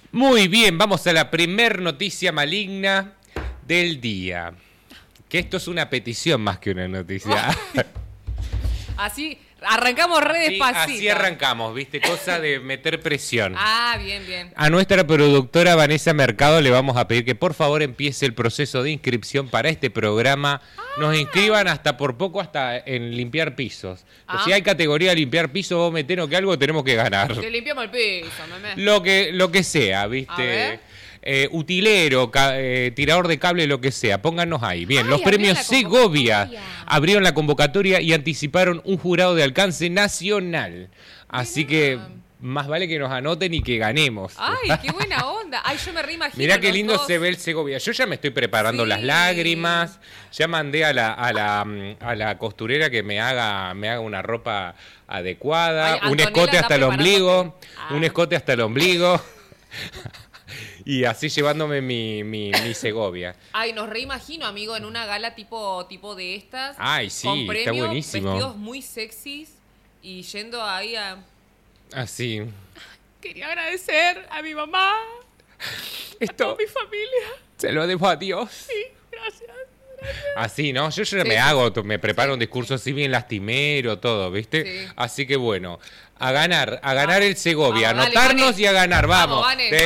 Muy bien, vamos a la primer noticia maligna del día. Que esto es una petición más que una noticia. Así arrancamos re despacito. Así arrancamos, ¿viste? Cosa de meter presión. Bien. A nuestra productora Vanessa Mercado le vamos a pedir que por favor empiece el proceso de inscripción para este programa. Nos inscriban hasta por poco, hasta en limpiar pisos. Pues si hay categoría de limpiar pisos, vos metenos que algo tenemos que ganar. Te limpiamos el piso, meme. Lo que sea, ¿viste? Utilero, tirador de cable, lo que sea, pónganos ahí. Bien, los premios Segovia abrieron la convocatoria y anticiparon un jurado de alcance nacional. Así que más vale que nos anoten y que ganemos. Ay, qué buena onda. Ay, yo me reimagino. Mirá qué lindo se ve el Segovia. Yo ya me estoy preparando las lágrimas. Ya mandé a la costurera que me haga una ropa adecuada. Ay, un escote hasta el ombligo. Un escote hasta el ombligo. Y así llevándome mi Segovia. Ay, nos reimagino, amigo, en una gala tipo de estas. Ay, sí, con premios, está buenísimo. Vestidos muy sexys y yendo ahí a... Así. Quería agradecer a mi mamá, a toda mi familia. Se lo debo a Dios. Sí, gracias. Así, ¿no? Yo me preparo un discurso así bien lastimero, todo, ¿viste? Sí. Así que bueno, a ganar el Segovia, vamos, anotarnos dale, y a ganar, vamos.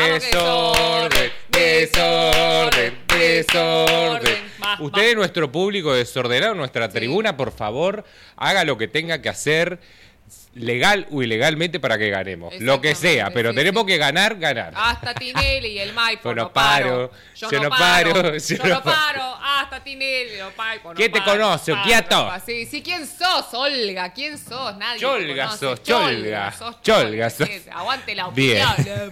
Desorden. Ustedes, nuestro público desordenado, nuestra tribuna, por favor, haga lo que tenga que hacer, legal o ilegalmente, para que ganemos. Lo que sea, pero tenemos que ganar. Hasta Tinelli y el Maipo. Yo no paro. Hasta Tinelli y el Maipo. ¿Quién te conoce, quieto? Sí, ¿quién sos, Olga? ¿Quién sos? Nadie Cholga te sos, conoce. Cholga sos. Aguante la opinión.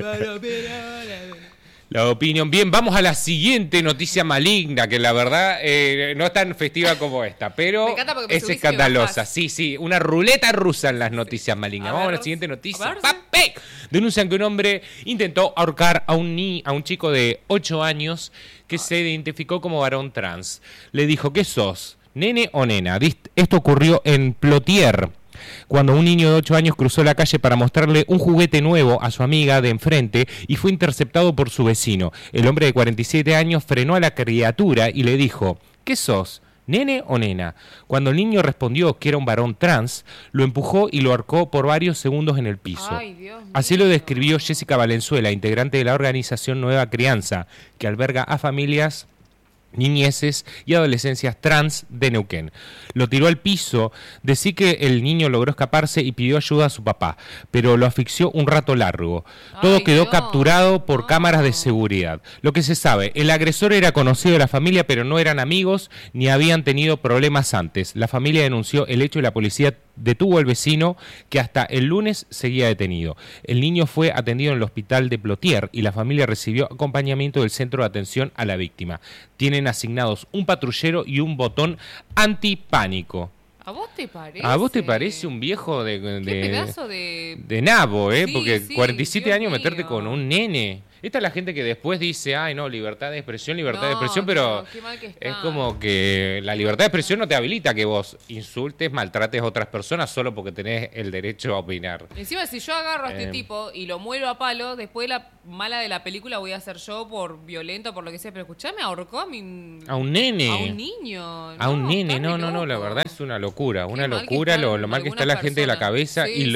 Bien. La opinión. Bien, vamos a la siguiente noticia maligna, que la verdad no es tan festiva como esta, pero es escandalosa. Sí, una ruleta rusa en las noticias malignas. Vamos a la siguiente noticia. ¡Pape! Denuncian que un hombre intentó ahorcar a un chico de 8 años que se identificó como varón trans. Le dijo, ¿qué sos? ¿Nene o nena? Esto ocurrió en Plotier, cuando un niño de 8 años cruzó la calle para mostrarle un juguete nuevo a su amiga de enfrente y fue interceptado por su vecino. El hombre de 47 años frenó a la criatura y le dijo, ¿qué sos? ¿Nene o nena? Cuando el niño respondió que era un varón trans, lo empujó y lo ahorcó por varios segundos en el piso. Ay, Dios mío. Así lo describió Jessica Valenzuela, integrante de la organización Nueva Crianza, que alberga a familias, niñeces y adolescencias trans de Neuquén. Lo tiró al piso, decí que el niño logró escaparse y pidió ayuda a su papá, pero lo asfixió un rato largo. Todo quedó capturado por cámaras de seguridad. Lo que se sabe, el agresor era conocido de la familia, pero no eran amigos ni habían tenido problemas antes. La familia denunció el hecho y la policía detuvo al vecino, que hasta el lunes seguía detenido. El niño fue atendido en el hospital de Plotier y la familia recibió acompañamiento del centro de atención a la víctima. Tienen asignados un patrullero y un botón antipánico. ¿A vos te parece? ¿A vos te parece un viejo de pedazo de nabo, Sí, porque sí, 47 Dios años meterte mío. con un nene. Esta es la gente que después dice, ay no, libertad de expresión, pero qué mal que está. es como que la libertad de expresión no te habilita que vos insultes, maltrates a otras personas solo porque tenés el derecho a opinar. Encima, si yo agarro a este tipo y lo muelo a palo, después la mala de la película voy a ser yo por violento, por lo que sea. Pero escuchame, ahorcó a un nene. A un niño. A un nene, no, la verdad es una locura. Lo mal que está la gente de la cabeza y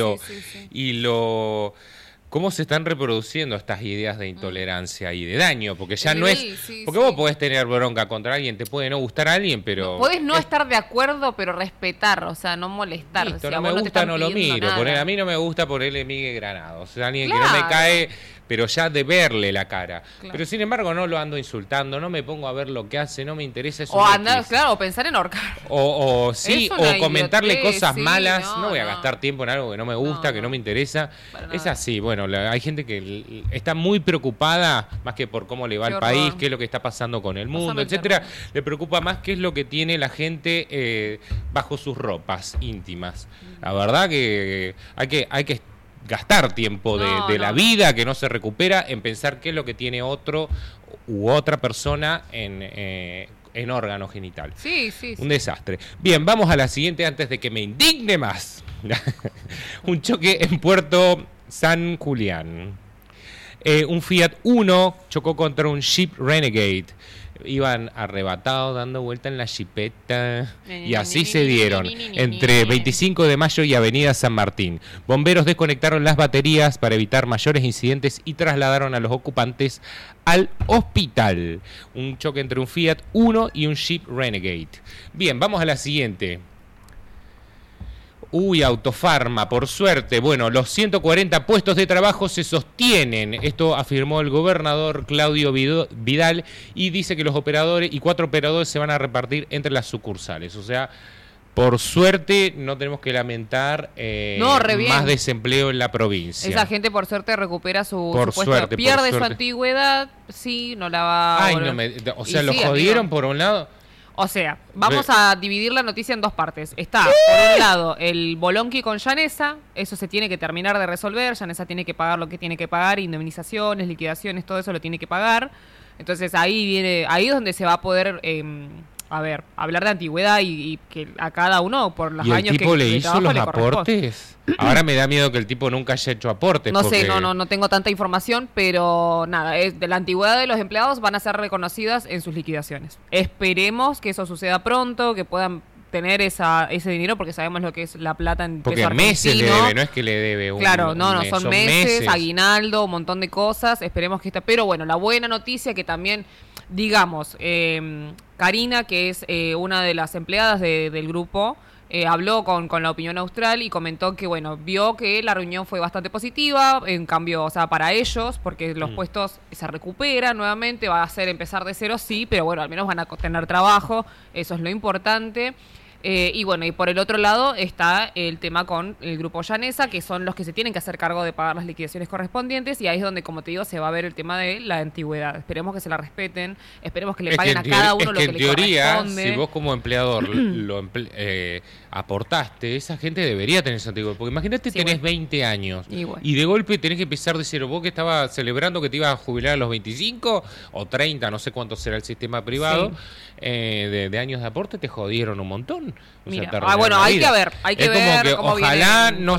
cómo se están reproduciendo estas ideas de intolerancia y de daño, porque ya no es... Porque vos podés tener bronca contra alguien, te puede no gustar a alguien, pero... Podés no estar de acuerdo, pero respetar, o sea, no molestar. Listo, o sea, no me gusta, no lo miro. A mí no me gusta ponerle Miguel Granados. O sea, alguien que no me cae, pero ya de verle la cara. Claro. Pero sin embargo no lo ando insultando, no me pongo a ver lo que hace, no me interesa eso. O andar, o pensar en ahorcar. O comentarle cosas malas. No voy a gastar tiempo en algo que no me gusta, que no me interesa. Es así, bueno, hay gente que está muy preocupada, más que por cómo le va al país, qué es lo que está pasando con el mundo, etcétera. Le preocupa más qué es lo que tiene la gente bajo sus ropas íntimas. La verdad que hay que gastar tiempo de la vida que no se recupera en pensar qué es lo que tiene otro u otra persona en órgano genital. Sí. Un desastre. Bien, vamos a la siguiente antes de que me indigne más. Un choque en Puerto San Julián. Un Fiat Uno chocó contra un Jeep Renegade. Iban arrebatados dando vuelta en la jipeta y así se dieron entre 25 de mayo y Avenida San Martín. Bomberos desconectaron las baterías para evitar mayores incidentes y trasladaron a los ocupantes al hospital. Un choque entre un Fiat Uno y un Jeep Renegade. Bien, vamos a la siguiente. Autofarma, por suerte. Bueno, los 140 puestos de trabajo se sostienen. Esto afirmó el gobernador Claudio Vidal y dice que los operadores y 4 operadores se van a repartir entre las sucursales. O sea, por suerte no tenemos que lamentar más desempleo en la provincia. Esa gente por suerte recupera su puesto. Pierde su antigüedad, sí, no la va a volver. O sea, lo jodieron, amigo, por un lado. O sea, vamos a dividir la noticia en 2 partes. Está, por un lado, el bolonqui con Llanesa. Eso se tiene que terminar de resolver. Llanesa tiene que pagar lo que tiene que pagar. Indemnizaciones, liquidaciones, todo eso lo tiene que pagar. Entonces ahí es donde se va a poder, hablar de antigüedad y que a cada uno por los años que... ¿Y el tipo le hizo los aportes? Ahora me da miedo que el tipo nunca haya hecho aportes. No sé, no tengo tanta información, pero nada, de la antigüedad de los empleados van a ser reconocidas en sus liquidaciones. Esperemos que eso suceda pronto, que puedan tener ese dinero, porque sabemos lo que es la plata en peso argentino. Porque meses le debe, no es que le debe un Claro, no, mes, son meses, aguinaldo, un montón de cosas. Esperemos que pero bueno, la buena noticia que también, digamos, Karina, que es una de las empleadas del grupo, habló con la Opinión Austral y comentó que, bueno, vio que la reunión fue bastante positiva, en cambio, o sea, para ellos, porque los puestos se recuperan nuevamente, va a ser empezar de cero, sí, pero bueno, al menos van a tener trabajo, eso es lo importante. Y bueno, y por el otro lado está el tema con el grupo Llanesa, que son los que se tienen que hacer cargo de pagar las liquidaciones correspondientes, y ahí es donde, como te digo, se va a ver el tema de la antigüedad. Esperemos que se la respeten, esperemos que le paguen a cada uno lo que le corresponde. En teoría, si vos como empleador aportaste, esa gente debería tener esa antigüedad, porque imagínate, tenés 20 años y de golpe tenés que empezar de cero. Vos que estabas celebrando que te ibas a jubilar a los 25 o 30, no sé cuánto será el sistema privado, de años de aporte, te jodieron un montón. Bueno, hay que ver cómo ojalá no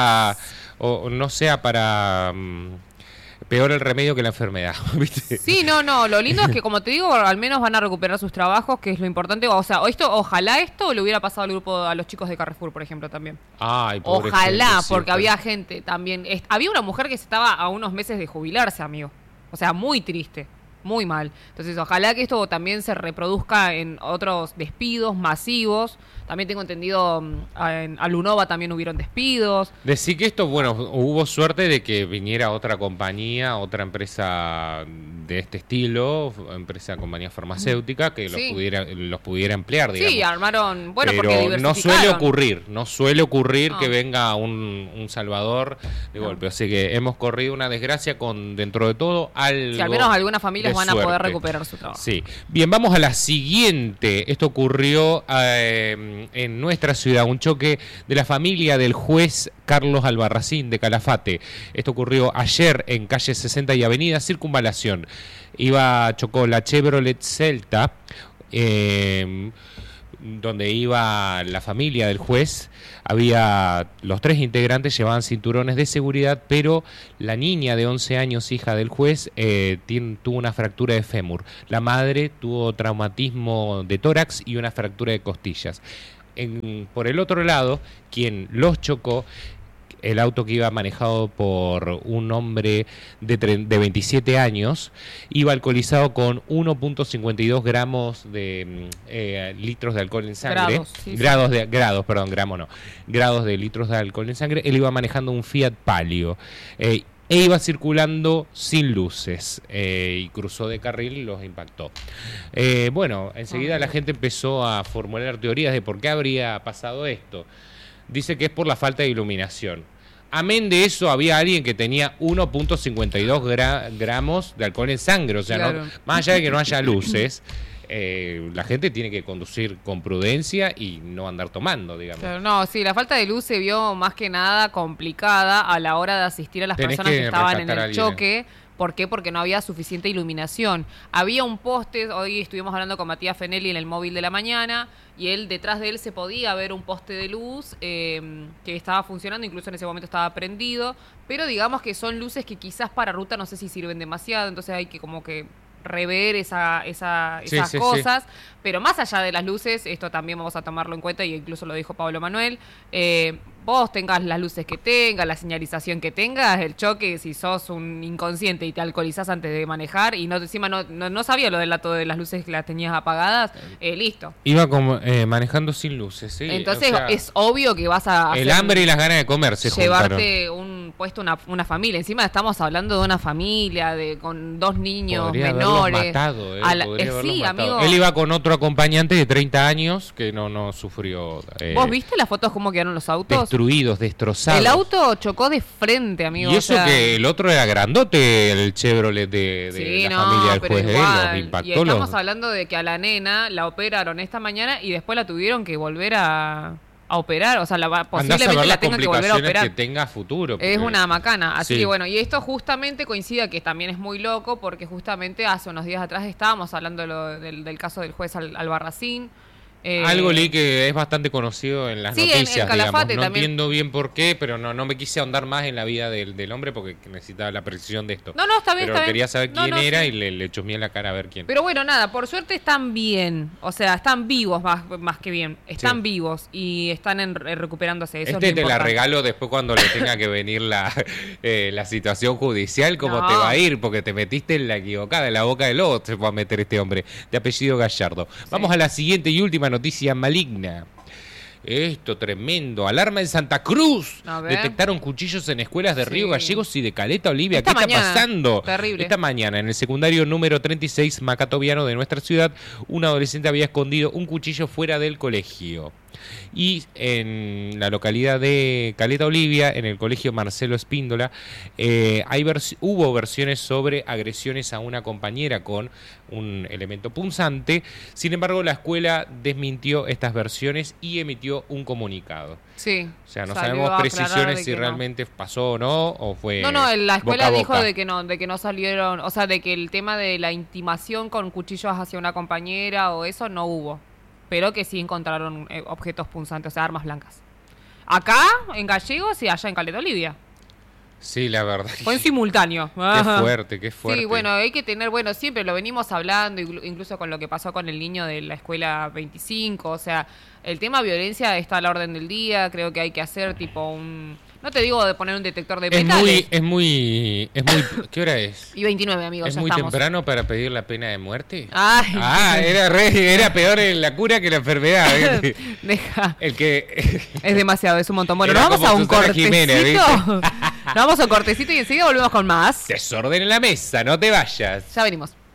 sea para peor el remedio que la enfermedad, ¿viste? Sí, no, lo lindo es que, como te digo, al menos van a recuperar sus trabajos, que es lo importante. O sea, ojalá esto le hubiera pasado al grupo, a los chicos de Carrefour, por ejemplo, también. Ojalá, gente, porque había gente también. Había una mujer que estaba a unos meses de jubilarse, amigo. O sea, muy triste. Muy mal. Entonces, ojalá que esto también se reproduzca en otros despidos masivos. También tengo entendido, en Alunova también hubieron despidos. Decir que esto, bueno, hubo suerte de que viniera otra compañía, otra empresa de este estilo, compañía farmacéutica, que los pudiera emplear, digamos. Sí, armaron, bueno, pero porque diversificaron. No suele ocurrir que venga un salvador de golpe. Así que hemos corrido una desgracia dentro de todo, algo. Si al menos algunas familias van a poder recuperar su trabajo. Sí. Bien, vamos a la siguiente. Esto ocurrió en nuestra ciudad, un choque de la familia del juez Carlos Albarracín de Calafate. Esto ocurrió ayer en calle 60 y avenida Circunvalación. Chocó la Chevrolet Celta, donde iba la familia del juez. Los 3 integrantes llevaban cinturones de seguridad, pero la niña de 11 años, hija del juez, tuvo una fractura de fémur. La madre tuvo traumatismo de tórax y una fractura de costillas. Por el otro lado, quien los chocó, el auto que iba manejado por un hombre de 27 años, iba alcoholizado con 1.52 gramos de litros de alcohol en sangre. Grados de litros de alcohol en sangre. Él iba manejando un Fiat Palio. E iba circulando sin luces y cruzó de carril y los impactó. Enseguida la gente empezó a formular teorías de por qué habría pasado esto. Dice que es por la falta de iluminación. Amén de eso, había alguien que tenía 1.52 gramos de alcohol en sangre. O sea, más allá de que no haya luces, la gente tiene que conducir con prudencia y no andar tomando, digamos. Pero no, sí, la falta de luz se vio más que nada complicada a la hora de asistir a las personas que estaban en el choque. ¿Por qué? Porque no había suficiente iluminación. Había un poste, hoy estuvimos hablando con Matías Fenelli en el móvil de la mañana, y él, detrás de él se podía ver un poste de luz que estaba funcionando, incluso en ese momento estaba prendido, pero digamos que son luces que quizás para ruta no sé si sirven demasiado, entonces hay que como que rever esas cosas, sí. Pero más allá de las luces, esto también vamos a tomarlo en cuenta, y incluso lo dijo Pablo Manuel, vos tengas las luces que tengas, la señalización que tengas, el choque, si sos un inconsciente y te alcoholizás antes de manejar, y no encima no sabía lo del dato de las luces que las tenías apagadas, listo. Iba como manejando sin luces, ¿sí? Entonces es obvio que vas a el hambre y las ganas de comer se llevarte un puesto una familia. Encima estamos hablando de una familia con 2 niños menores. Matado, sí, amigo. Él iba con otro acompañante de 30 años que no sufrió. ¿Vos viste las fotos cómo quedaron los autos? Destruidos, destrozados. El auto chocó de frente, amigo. Y eso que el otro era grandote, el Chevrolet de la familia del juez de él, los impactó. Y estamos hablando de que a la nena la operaron esta mañana y después la tuvieron que volver a operar, o sea, posiblemente la tengan que volver a operar. Que tenga futuro. Es una macana, así que bueno, y esto justamente coincide que también es muy loco, porque justamente hace unos días atrás estábamos hablando del caso del juez Albarracín. Algo leí que es bastante conocido en las noticias, en Calafate, digamos. No también. Entiendo bien por qué, pero no me quise ahondar más en la vida del hombre porque necesitaba la precisión de esto. No, está bien, pero quería saber quién era y le chusmeé en la cara a ver quién. Pero bueno, nada, por suerte están bien, o sea, están vivos más que bien, están vivos y están recuperándose. Eso te la regalo después cuando le tenga que venir la situación judicial, cómo te va a ir, porque te metiste en la equivocada, en la boca del lobo se va a meter este hombre, de apellido Gallardo. Vamos a la siguiente y última noticia maligna. Esto tremendo. Alarma en Santa Cruz. Detectaron cuchillos en escuelas de Río Gallegos y de Caleta Olivia. ¿Qué está pasando? Terrible. Esta mañana, en el secundario número 36 Macatoviano de nuestra ciudad, un adolescente había escondido un cuchillo fuera del colegio. Y en la localidad de Caleta Olivia, en el colegio Marcelo Espíndola, hubo versiones sobre agresiones a una compañera con un elemento punzante. Sin embargo, la escuela desmintió estas versiones y emitió un comunicado. Sí. O sea, no sabemos precisiones si realmente pasó o no, o fue No, la escuela dijo de que no salieron, o sea, de que el tema de la intimación con cuchillos hacia una compañera o eso no hubo. Pero que sí encontraron objetos punzantes, o sea, armas blancas. Acá, en Gallegos, y allá en Caleta Olivia. Sí, la verdad. Fue en simultáneo. Qué fuerte. Sí, bueno, hay que tener, siempre lo venimos hablando, incluso con lo que pasó con el niño de la escuela 25, o sea, el tema violencia está a la orden del día, creo que hay que hacer tipo no te digo de poner un detector de metales. Es muy ¿qué hora es? Y 29, amigos, ¿Es muy temprano para pedir la pena de muerte? Ay. Era peor la cura que la enfermedad. Deja. Es demasiado, es un montón. Bueno, nos vamos a un cortecito. Nos vamos a un cortecito y enseguida volvemos con más. Desorden en la mesa, no te vayas. Ya venimos.